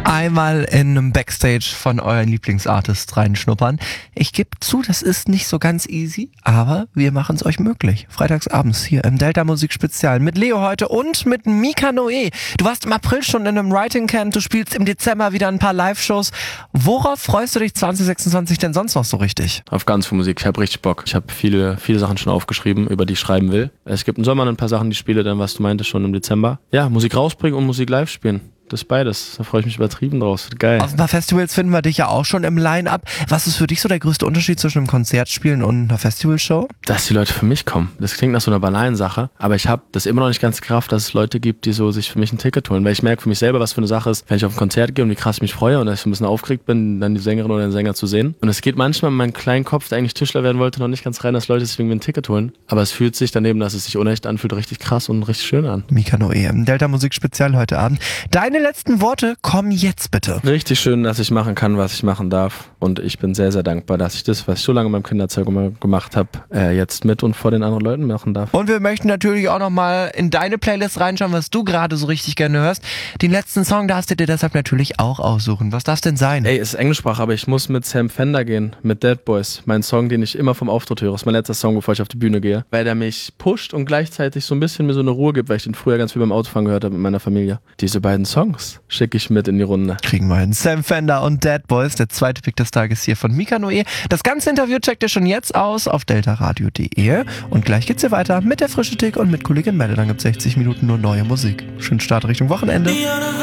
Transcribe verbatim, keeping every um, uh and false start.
Einmal in einem Backstage von euren Lieblingsartists reinschnuppern. Ich gebe zu, das ist nicht so ganz easy, aber wir machen es euch möglich. Freitagsabends hier im Delta Musik Spezial mit Leo heute und mit Mika Noe. Du warst im April schon in einem Writing Camp, du spielst im Dezember wieder ein paar Live-Shows. Worauf freust du dich zwanzig sechsundzwanzig denn sonst noch so richtig? Auf ganz viel Musik, ich habe richtig Bock. Ich habe viele, viele Sachen schon aufgeschrieben, über die ich schreiben will. Es gibt im Sommer ein paar Sachen, die ich spiele, dann was du meintest, schon im Dezember. Ja, Musik rausbringen und Musik live spielen. Das ist beides. Da freue ich mich übertrieben draus. Geil. Auf ein paar Festivals finden wir dich ja auch schon im Line-Up. Was ist für dich so der größte Unterschied zwischen einem Konzertspielen und einer Festivalshow? Dass die Leute für mich kommen. Das klingt nach so einer banalen Sache, aber ich habe das immer noch nicht ganz gerafft, dass es Leute gibt, die so sich für mich ein Ticket holen. Weil ich merke für mich selber, was für eine Sache ist, wenn ich auf ein Konzert gehe und wie krass ich mich freue und dass ich ein bisschen aufgeregt bin, dann die Sängerin oder den Sänger zu sehen. Und es geht manchmal in meinen kleinen Kopf, der eigentlich Tischler werden wollte, noch nicht ganz rein, dass Leute sich irgendwie ein Ticket holen. Aber es fühlt sich daneben, dass es sich unecht anfühlt, richtig krass und richtig schön an. Mika Noe im Delta Musik Spezial heute Abend. Deine letzten Worte kommen jetzt bitte. Richtig schön, dass ich machen kann, was ich machen darf. Und ich bin sehr, sehr dankbar, dass ich das, was ich so lange in meinem Kinderzeugung gemacht habe, äh, jetzt mit und vor den anderen Leuten machen darf. Und wir möchten natürlich auch nochmal in deine Playlist reinschauen, was du gerade so richtig gerne hörst. Den letzten Song darfst du dir deshalb natürlich auch aussuchen. Was darf denn sein? Ey, ist Englischsprache, aber ich muss mit Sam Fender gehen, mit Dead Boys. Mein Song, den ich immer vom Auftritt höre. Das ist mein letzter Song, bevor ich auf die Bühne gehe. Weil der mich pusht und gleichzeitig so ein bisschen mir so eine Ruhe gibt, weil ich den früher ganz viel beim Autofahren gehört habe mit meiner Familie. Diese beiden Songs schicke ich mit in die Runde. Kriegen wir hin. Sam Fender und Dead Boys, der zweite Pick des Tages hier von Mika Noe. Das ganze Interview checkt ihr schon jetzt aus auf deltaradio punkt de und gleich geht's hier weiter mit der Frische Tick und mit Kollegin Melle. Dann gibt's sechzig Minuten nur neue Musik. Schönen Start Richtung Wochenende.